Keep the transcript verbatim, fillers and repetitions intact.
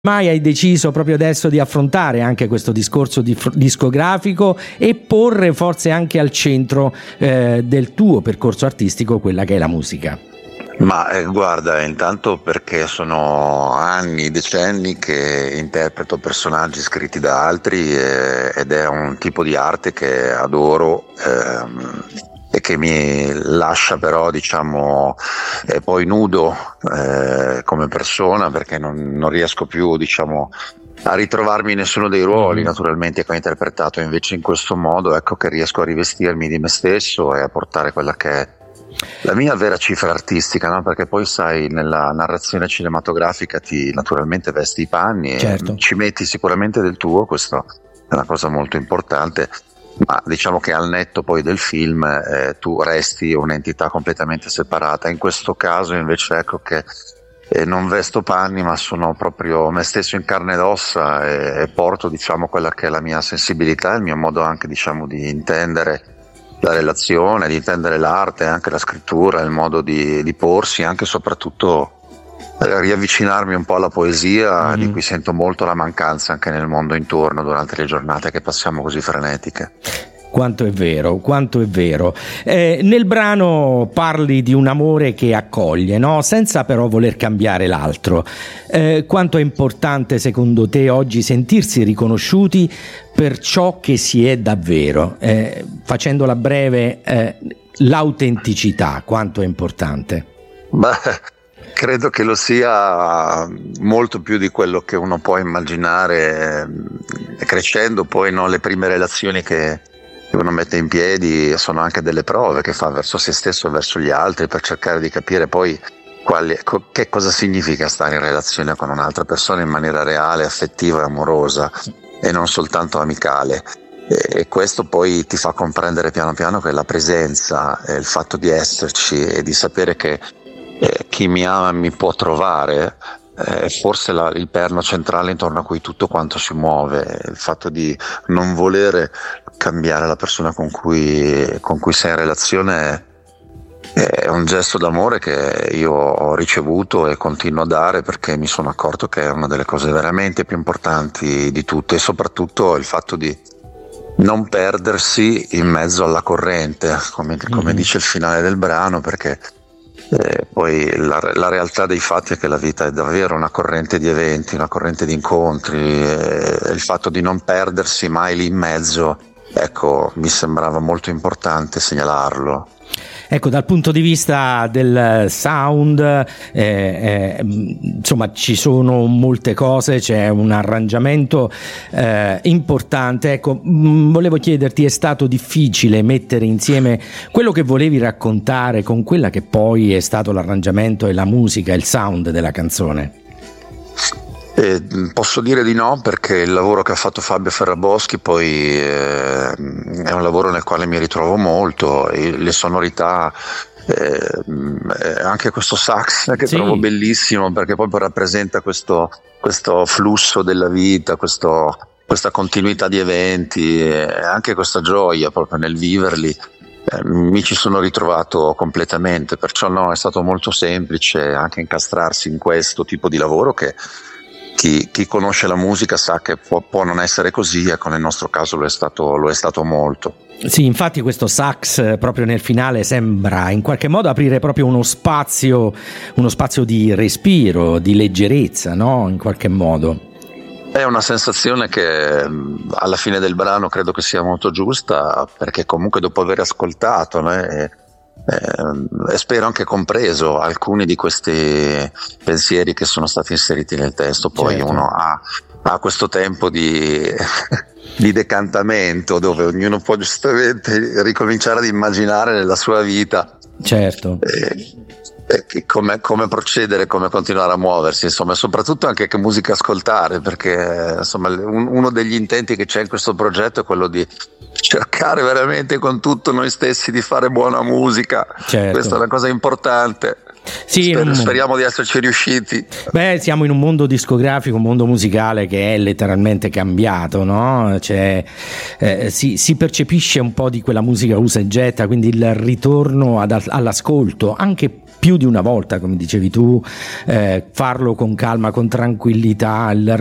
mai hai deciso proprio adesso di affrontare anche questo discorso di, discografico e porre forse anche al centro eh, del tuo percorso artistico quella che è la musica? Ma eh, guarda, intanto perché sono anni, decenni che interpreto personaggi scritti da altri eh, ed è un tipo di arte che adoro ehm, e che mi lascia però diciamo eh, poi nudo eh, come persona, perché non, non riesco più diciamo a ritrovarmi in nessuno dei ruoli naturalmente che ho interpretato. Invece in questo modo ecco che riesco a rivestirmi di me stesso e a portare quella che è la mia vera cifra artistica, no? Perché poi sai, nella narrazione cinematografica ti naturalmente vesti i panni, certo, e ci metti sicuramente del tuo, questo è una cosa molto importante, ma diciamo che al netto poi del film eh, tu resti un'entità completamente separata. In questo caso invece ecco che eh, non vesto panni, ma sono proprio me stesso in carne ed ossa e, e porto diciamo quella che è la mia sensibilità, il mio modo anche diciamo di intendere la relazione, di intendere l'arte, anche la scrittura, il modo di, di porsi, anche e soprattutto riavvicinarmi un po' alla poesia, mm-hmm, di cui sento molto la mancanza anche nel mondo intorno durante le giornate che passiamo così frenetiche. Quanto è vero, quanto è vero. Eh, nel brano parli di un amore che accoglie, no? Senza però voler cambiare l'altro. Eh, quanto è importante secondo te oggi sentirsi riconosciuti per ciò che si è davvero? Eh, facendola breve, eh, l'autenticità, quanto è importante? Beh, credo che lo sia molto più di quello che uno può immaginare eh, crescendo. Poi no, le prime relazioni che uno mette in piedi sono anche delle prove che fa verso se stesso e verso gli altri per cercare di capire poi quali, co- che cosa significa stare in relazione con un'altra persona in maniera reale, affettiva e amorosa e non soltanto amicale. E, e questo poi ti fa comprendere piano piano che la presenza, eh, il fatto di esserci e di sapere che eh, chi mi ama mi può trovare è forse la, il perno centrale intorno a cui tutto quanto si muove. Il fatto di non volere cambiare la persona con cui, con cui sei in relazione è, è un gesto d'amore che io ho ricevuto e continuo a dare, perché mi sono accorto che è una delle cose veramente più importanti di tutte, e soprattutto il fatto di non perdersi in mezzo alla corrente, come, come mm-hmm. dice il finale del brano, perché Eh, poi la, la realtà dei fatti è che la vita è davvero una corrente di eventi, una corrente di incontri, e il fatto di non perdersi mai lì in mezzo, ecco, mi sembrava molto importante segnalarlo. Ecco, dal punto di vista del sound, eh, eh, insomma, ci sono molte cose, c'è un arrangiamento eh, importante. Ecco, mh, volevo chiederti, è stato difficile mettere insieme quello che volevi raccontare con quella che poi è stato l'arrangiamento e la musica, il sound della canzone? Eh, posso dire di no, perché il lavoro che ha fatto Fabio Ferraboschi poi eh, è un lavoro nel quale mi ritrovo molto, e le sonorità, eh, anche questo sax che sì. trovo bellissimo, perché poi rappresenta questo, questo flusso della vita, questo, questa continuità di eventi e anche questa gioia proprio nel viverli. Eh, mi ci sono ritrovato completamente, perciò no, è stato molto semplice anche incastrarsi in questo tipo di lavoro che Chi, chi conosce la musica sa che può, può non essere così, ecco, nel nostro caso lo è stato, lo è stato molto. Sì, infatti questo sax proprio nel finale sembra in qualche modo aprire proprio uno spazio, uno spazio di respiro, di leggerezza, no? In qualche modo. È una sensazione che alla fine del brano credo che sia molto giusta, perché comunque dopo aver ascoltato, no, e, Eh, e spero anche compreso alcuni di questi pensieri che sono stati inseriti nel testo, poi certo. uno ha, ha questo tempo di, di decantamento dove ognuno può giustamente ricominciare ad immaginare nella sua vita certo eh, eh, come, come procedere, come continuare a muoversi, insomma, e soprattutto anche che musica ascoltare, perché insomma un, uno degli intenti che c'è in questo progetto è quello di cercare veramente con tutto noi stessi di fare buona musica, certo. Questa è una cosa importante. Sì, Sper- speriamo di esserci riusciti. Beh, siamo in un mondo discografico, un mondo musicale che è letteralmente cambiato, no? Cioè, eh, si, si percepisce un po' di quella musica usa e getta, quindi il ritorno ad, all'ascolto, anche più di una volta, come dicevi tu, eh, farlo con calma, con tranquillità, il